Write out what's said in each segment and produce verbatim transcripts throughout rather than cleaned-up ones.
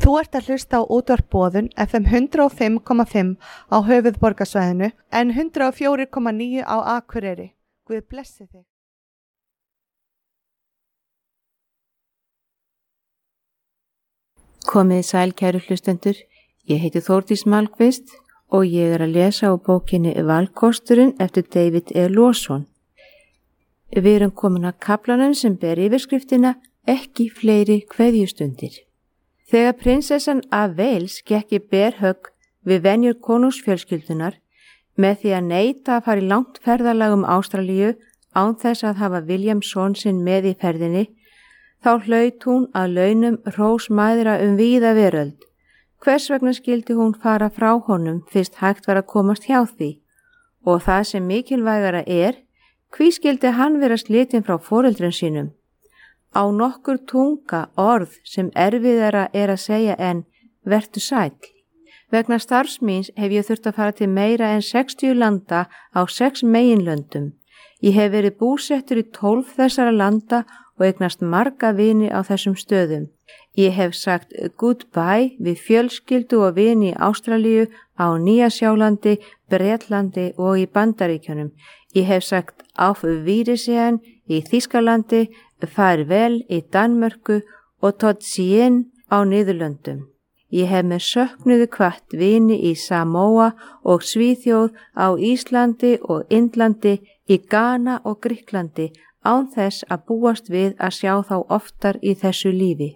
Þú ert að hlusta á útvarp Boðun F M hundrað og fimm komma fimm á höfuðborgarsvæðinu en hundrað og fjögur komma níu á Akureyri. Guð blessi þig. Komið sæl kæru hlustendur, ég heiti Þórdís Malmqvist og ég er að lesa á bókinni Valkosturinn eftir David E. Lawson. Við erum komin að kaflanum sem ber yfirskriftina Ekki fleiri kveðjustundir. Þegar prinsessan af Wales gekk í berhögg við venjur konungsfjölskyldunar með því að neita að fara í langt ferðalag um Ástralíu án þess að hafa William son sinn með í ferðinni, þá hlaut hún að launum hrós mæðra um víða veröld. Hvers vegna skildi hún fara frá honum fyrst hægt var að komast hjá því? Og það sem mikilvægara er, hví skildi hann vera slitinn frá foreldrum sínum? Á nokkur tunga orð sem erfiðara er að segja en vertu sæll. Vegna starfs míns hef ég þurft að fara til meira en sextíu landa á sex meginlöndum. Ég hef verið búsettur í tólf þessara landa og eignast marga vini á þessum stöðum. Ég hef sagt goodbye við fjölskyldu og vini í Ástralíu, á Nýja-Sjálandi, Bretlandi og í Bandaríkjunum. Ég hef sagt auf Wiedersehen í Þýskalandi, farvel í Danmörku og tot zien á Niðurlöndum. Ég hef með söknuðu hvatt vini í Samoa og Svíþjóð, á Íslandi og Indlandi, í Ghana og Grikklandi án þess að búast við að sjá þá oftar í þessu lífi.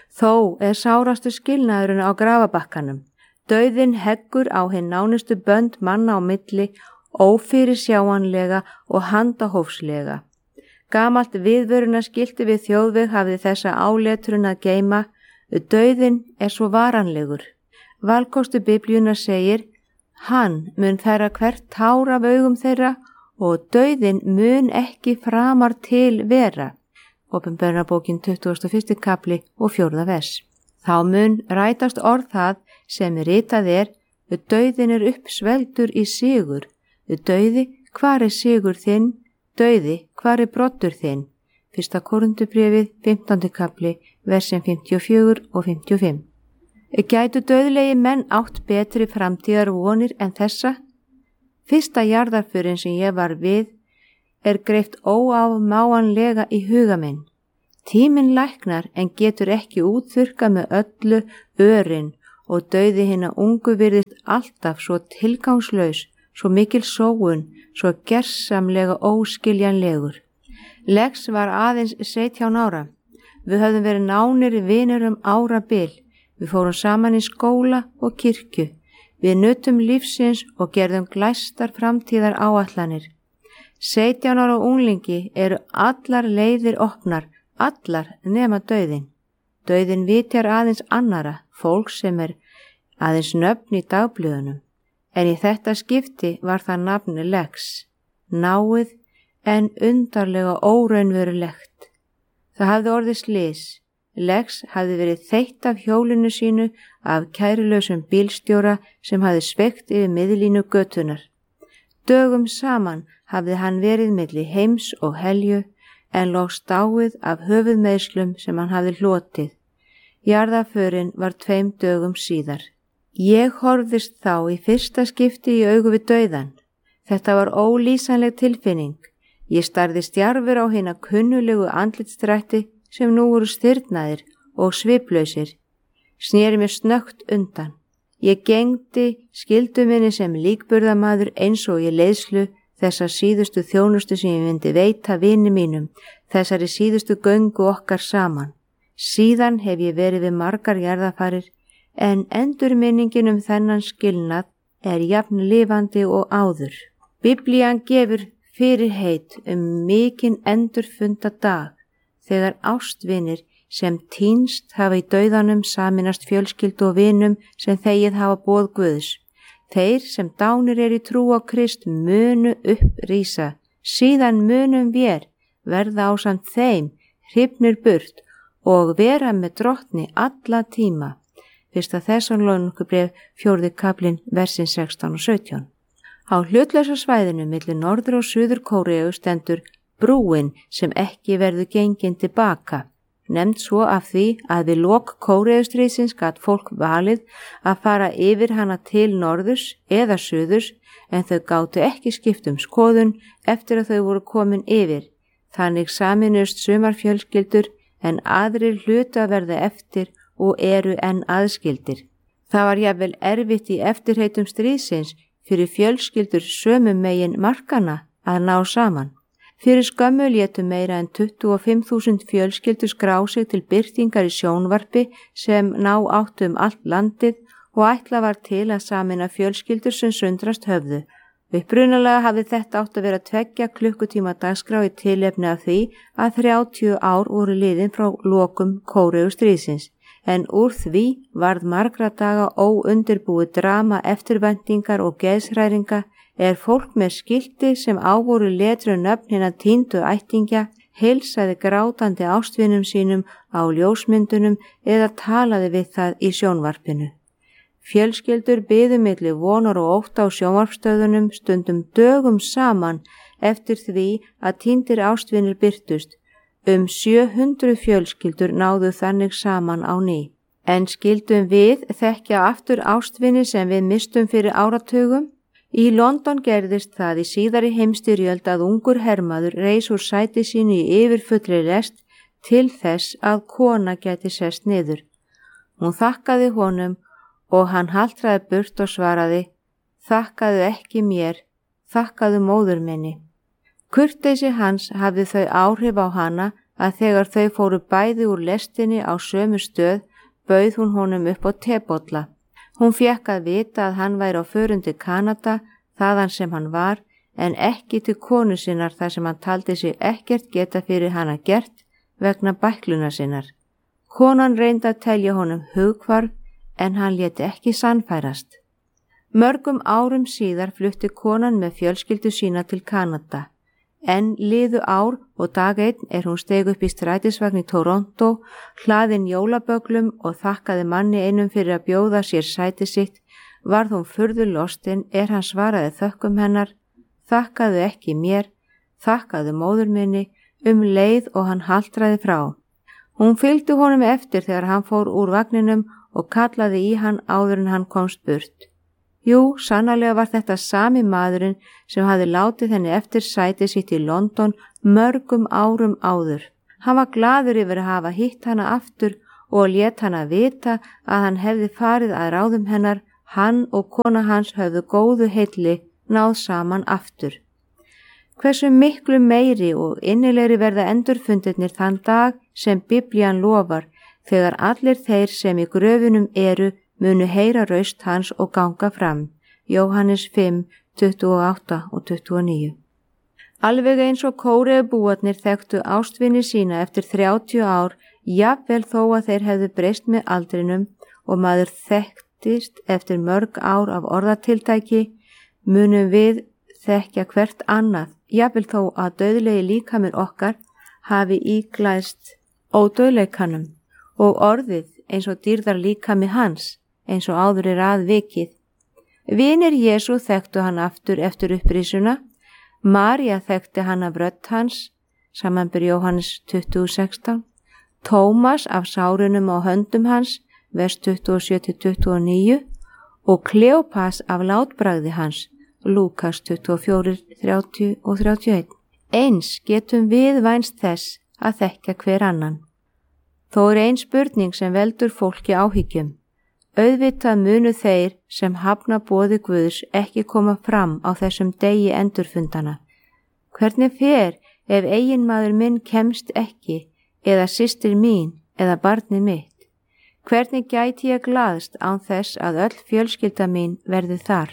Þó er sárastu skilnaðurinn á grafabakkanum. Dauðinn heggur á hinn nánustu bönd manna á milli, ófyrirsjáanlega og handahófslega. Gamalt viðvörunarskilti við þjóðveg hafði þessa áletrun að geyma, dauðinn er svo varanlegur. Valkostur Biblíunnar segir, hann mun þerra hvert tár af augum þeirra og dauðinn mun ekki framar til vera. Opinberunarbókin tuttugasta og fyrsti kapli og fjórða vers. Þá mun rætast orð það sem ritað er, dauðinn er uppsvelgdur í sigur. Dauði, hvar er sigur þinn? Dauði, hvar er broddur þinn? Fyrsta Korinthubréfið, fimmtándi kapli, versin fimmtíu og fjögur og fimmtíu og fimm. Gætu dauðlegi menn átt betri framtíðar vonir en þessa? Fyrsta jarðarförin sem ég var við er greift óafmáanlega í huga minn. Tíminn læknar en getur ekki útþurka með öllu örin og dauði hinna ungu virðist alltaf svo tilgangslaus, svo mikil sóun, svo gersamlega óskiljanlegur. Lex var aðeins sautján ára. Við höfðum verið nánir vinir um árabil. Við fórum saman í skóla og kirkju. Við nutum lífsins og gerðum glæstar framtíðar áætlanir. sautján ára unglingi eru allar leiðir opnar, allar nema dauðin. Dauðin vitjar aðeins annara, fólk sem er aðeins nöfn í dagblöðunum. En í þetta skipti var það nafni Lex, náið en undarlega óraunverulegt. Það hafði orðið slys. Lex hafði verið þeytt af hjólinu sínu af kærulausum bílstjóra sem hafði sveikt yfir miðlínu götunar. Dögum saman hafði hann verið milli heims og helju en loks dáið af höfuðmeiðslum sem hann hafði hlotið. Jarðarförin var tveim dögum síðar. Ég horfðist þá í fyrsta skipti í augu við dauðan. Þetta var ólýsanleg tilfinning. Ég starði stjarfur á hina kunnulegu andlitsdrætti sem nú voru stirðnaðir og sviplausir. Sneri mér snöggt undan. Ég gengdi skyldu minni sem líkburðamaður eins og ég leiðslu þessa síðustu þjónustu sem ég myndi veita vini mínum, þessari síðustu göngu okkar saman. Síðan hef ég verið við margar jarðarfarir, en endurminningin um þennan skilnað er jafn lifandi og áður. Biblían gefur fyrirheit um mikinn endurfunda dag, þegar ástvinir sem týnst hafa í dauðanum saminast fjölskyldu og vinum sem þegið hafa boð Guðs. Þeir sem dánir er í trú á Krist munu upprísa, síðan munum vér verða ásamt þeim hrifnir burt og vera með drottni alla tíma. Fyrsta Þessalóníkubréf fjórði kaplinn versin sextán og sautján. Á hlutlausa svæðinu milli Norður- og Suður-Kóreu stendur brúin sem ekki verður gengin tilbaka. nefnd svo af því að við lok Kóreustríðsins gat fólk valið að fara yfir hana til norðurs eða suðurs en þau gátu ekki skipt um skoðun eftir að þau voru komin yfir. Þannig saminust sumar fjölskyldur en aðrir hlutu að verða eftir og eru enn aðskildir. Það var jafnvel erfitt í eftirheitum stríðsins fyrir fjölskyldur sömu megin markana að ná saman. Fyrir skömmu létu meira en tuttugu og fimm þúsund fjölskyldur skrá sig til birtingar í sjónvarpi sem ná áttu um allt landið og ætla var til að samina fjölskyldur sem sundrast höfðu. Upprunalega hafði þetta átt að vera tveggja klukkutíma dagskrá í tilefni af því að þrjátíu ár voru liðin frá lokum Kóreustríðsins, en úr því varð margra daga óundirbúið drama eftirvæntingar og geðshræringa er fólk með skilti sem ávoru letru nöfn hinna týndu ættingja heilsaði grátandi ástvinum sínum á ljósmyndunum eða talaði við það í sjónvarpinu. Fjölskyldur biðu milli vonar og ótta á sjónvarpstöðunum stundum dögum saman eftir því að týndir ástvinir birtust. Um sjö hundruð fjölskyldur náðu þannig saman á ný. En skildum við þekkja aftur ástvini sem við mistum fyrir áratugum? Í London gerðist það í síðari heimstyrjöld að ungur hermaður reis úr sæti sínu í yfirfullri lest til þess að kona gæti sest niður. Hún þakkaði honum og hann haltraði burt og svaraði: "Þakkaðu ekki mér, þakkaðu móður minni." Kurteisi hans hafði þau áhrif á hana að þegar þau fóru bæði úr lestinni á sömu stöð bauð hún honum upp á tebolla. Hún fékk að vita að hann væri á förum til Kanada, þaðan sem hann var, en ekki til konu sinnar þar sem hann taldi sig ekkert geta fyrir hana gert vegna bækluna sinnar. Konan reyndi að telja honum hughvarf en hann léti ekki sannfærast. Mörgum árum síðar flutti konan með fjölskyldu sína til Kanada. En liðu ár og dag einn er hún steig upp í strætisvagn í Toronto, hlaðin jólaböglum og þakkaði manni einum fyrir að bjóða sér sæti sitt, varð hún furðu lostin er hann svaraði þökkum hennar: "Þakkaðu ekki mér, þakkaðu móður minni", um leið og hann haltraði frá. Hún fylgdi honum eftir þegar hann fór úr vagninum og kallaði í hann áður en hann komst burt. Jú, sannarlega var þetta sami maðurinn sem hafði látið henni eftir sæti sitt í London mörgum árum áður. Hann var glaður yfir að hafa hitt hana aftur og lét hana vita að hann hefði farið að ráðum hennar, hann og kona hans höfðu góðu heilli náð saman aftur. Hversu miklu meiri og innilegri verða endurfundirnir þann dag sem Biblían lofar, þegar allir þeir sem í gröfunum eru munu heyra raust hans og ganga fram. Jóhannes fimm, tuttugu og átta og tuttugu og níu. Alveg eins og Kóreubúarnir þekktu ástvini sína eftir þrjátíu ár, jafnvel þó að þeir hefðu breyst með aldrinum og maður þekktist eftir mörg ár af orðatiltæki, munum við þekkja hvert annað, jafnvel þó að dauðlegi líkamir okkar hafi íglæst ódauðleikanum og orðið eins og dýrðar líkami hans, eins og áður er aðvikið. Vinir Jesú þekktu hann aftur eftir upprisuna, María þekkti hann af rödd hans, samanber Jóhannes tuttugu og sextán, Tómas af sárunum á höndum hans, vers tuttugu og sjö til tuttugu og níu, og Kleopas af látbragði hans, Lúkas tuttugu og fjögur, þrjátíu og þrjátíu og eitt. Eins getum við vænst þess að þekkja hver annan. Þó er ein spurning sem veldur fólki áhyggjum. Auðvitað munu þeir sem hafna boði Guðs ekki koma fram á þessum degi endurfundana. Hvernig fer ef eiginmaður minn kemst ekki, eða systir mín, eða barnið mitt? Hvernig gæti ég glaðst án þess að öll fjölskylda mín verði þar?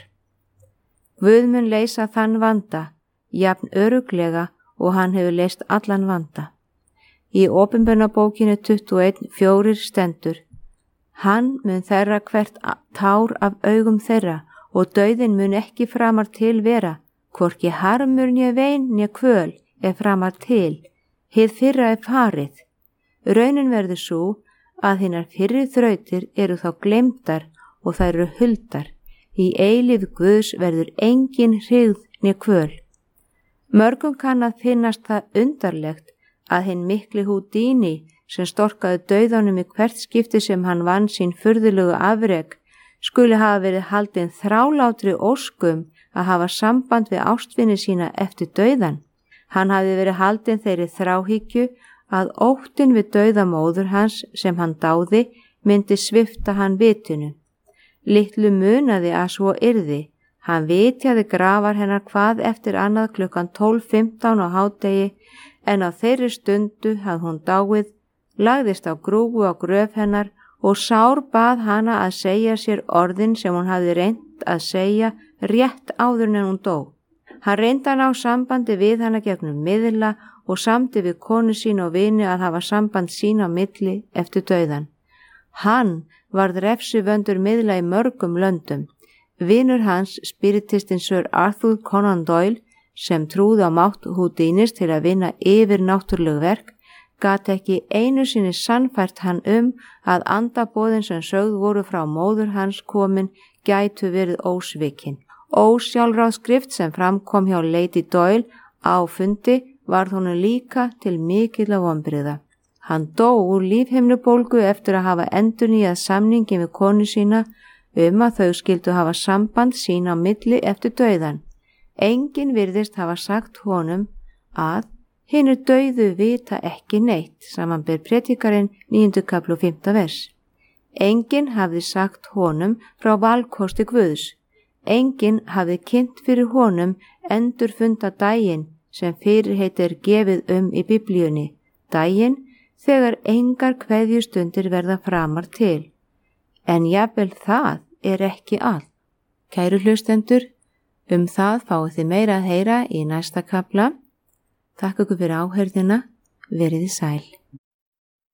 Guð mun leysa þann vanda, jafn öruglega og hann hefur leyst allan vanda. Í Opinberunarbókinni tuttugu og einn fjórir stendur: Hann mun þerra hvert tár af augum þeirra og dauðinn mun ekki framar til vera, hvorki harmur né vein né kvöl er framar til, hið fyrra er farið. Raunin verður svo að hinnar fyrri þrautir eru þá gleymdar og þær eru huldar. Í eilíf Guðs verður engin hryggð né kvöl. Mörgum kann að finnast það undarlegt að hinn mikli Húdíni sem storkaði dauðanum í hvert skipti sem hann vann sín furðulegu afrek, skuli hafa verið haldin þrálátri óskum að hafa samband við ástvinni sína eftir dauðan. Hann hafði verið haldin þeirri þráhyggju að óttin við dauða móður hans sem hann dáði myndi svipta hann vitinu. Litlu munaði að svo yrði. Hann vitjaði grafar hennar hvað eftir annað klukkan tólf fimmtán á hádegi, en á þeirri stundu hafði hún dáið, lagðist á grúfu á gröf hennar og sár bað hana að segja sér orðin sem hún hafði reynt að segja rétt áður en hún dó. Hann reyndi að ná sambandi við hana gegnum miðla og samdi við konu sín og vini að hafa samband sín á milli eftir dauðan. Hann varð refsivöndur miðla í mörgum löndum. Vinur hans, spiritistinn Sir Arthur Conan Doyle, sem trúði á mátt Houdinis til að vinna yfir náttúrleg verk, gat ekki einu sinni sannfært hann um að andaboðin sem sögð voru frá móður hans komin gætu verið ósvikin. Ósjálfráð skrift sem framkom hjá Lady Doyle á fundi varð honum líka til mikilla vonbrigða. Hann dó úr lífhimnubólgu eftir að hafa endurnýjað samningin við konu sína um að þau skildu hafa samband sín á milli eftir dauðan. Enginn virðist hafa sagt honum að hinir dauðu vita ekki neitt, samanber predikarinn níundi kafli og fimmta vers. Enginn hafði sagt honum frá valkosti Guðs. Enginn hafði kynnt fyrir honum endurfunda daginn sem fyrirheit er gefið um í biblíunni, daginn þegar engar kveðjustundir verða framar til. En jafnvel það er ekki allt. Kæru hlustendur, um það fáið þið meira að heyra í næsta kafla. Takk ykkur fyrir áheyrnina, veriði sæl.